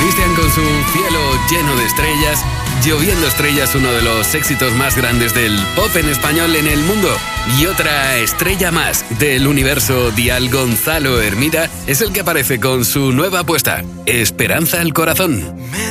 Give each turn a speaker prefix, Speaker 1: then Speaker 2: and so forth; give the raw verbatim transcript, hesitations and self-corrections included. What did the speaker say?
Speaker 1: Cristian con su cielo lleno de estrellas, Lloviendo Estrellas, uno de los éxitos más grandes del pop en español en el mundo. Y otra estrella más del universo dial, Gonzalo Hermida, es el que aparece con su nueva apuesta, Esperanza al Corazón.